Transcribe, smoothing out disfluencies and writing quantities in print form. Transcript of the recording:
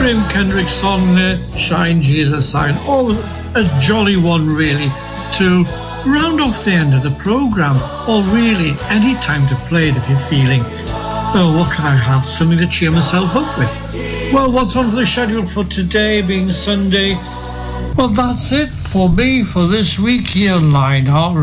Graham Kendrick's song Shine Jesus Shine. Oh, a jolly one really to round off the end of the programme, or really any time to play it if you're feeling, oh, what can I have, something to cheer myself up with. Well, what's on for the schedule for today being Sunday? Well, that's it for me for this week here on Lionheart